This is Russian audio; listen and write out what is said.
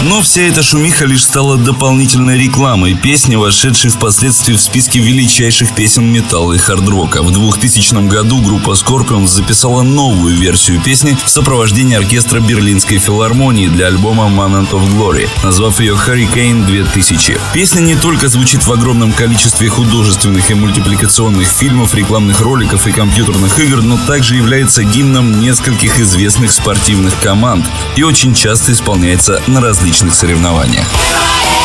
Но вся эта шумиха лишь стала дополнительной рекламой песни, вошедшей впоследствии в списки величайших песен металла и хард-рока. В 2000 году группа Scorpions записала новую версию песни в сопровождении оркестра Берлинской филармонии для альбома Moment of Glory, назвав ее Hurricane 2000. Песня не только звучит в огромном количестве художественных и мультипликационных фильмов, рекламных роликов и компьютерных игр, но также является гимном нескольких известных спортивных команд и очень часто исполняется на различных соревнованиях.